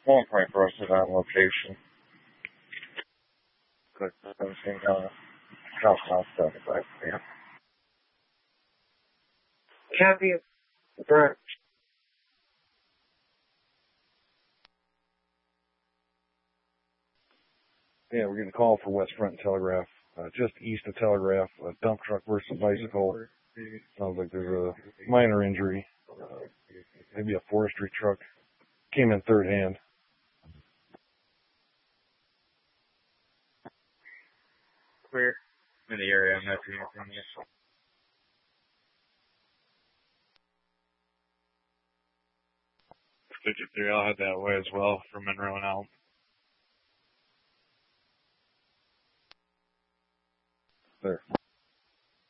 1.4 is on location. Click 17 southbound 75. Yeah. Copy. Correct. Yeah, we're getting a call for West Front and Telegraph. Just east of Telegraph, a dump truck versus a bicycle. Sounds like there's a minor injury. Maybe a forestry truck. Came in third hand. Clear. I'm in the area. I'm not seeing anything yet. I'll head that way as well from Monroe and out.